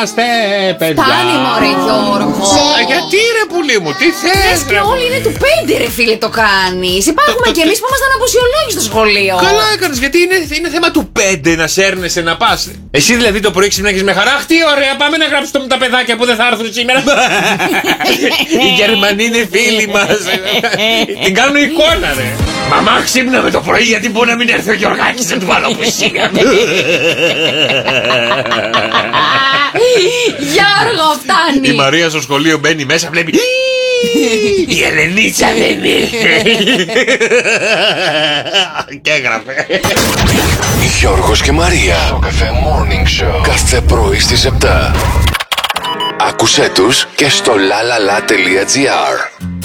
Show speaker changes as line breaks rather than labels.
Είμαστε παιδιά.
Φτάνει μωρέ Γιώργο.
Γιατί ρε πουλί μου, τι θες
Λες και όλοι είναι του 5 ρε φίλε το κάνεις. Υπάρχουμε κι εμείς που ήμασταν αποσιολόγοι στο σχολείο.
Καλά έκανες, γιατί είναι θέμα του 5 να σέρνεσαι να πας. Εσύ δηλαδή το πρωί ξυπνάγεις με χαρά. Τι ωραία, πάμε να γράψουμε τα παιδάκια που δεν θα έρθουν σήμερα. Οι Γερμανοί είναι φίλοι μας. Την κάνουν εικόνα ρε. Μαμά ξύπνα με το πρωί, γιατί μπορεί να μην έρθει ο Γιωργάκης να του βάλω πουσίνα.
Γιώργο, φτάνει.
Η Μαρία στο σχολείο μπαίνει μέσα, βλέπει. Η Ελενίτσα δεν ήρθε. Και έγραφε.
Γιώργος και Μαρία. Στο Cafe Morning Show. Κάθε πρωί στις 7. Άκουσέ τους και στο lalala.gr.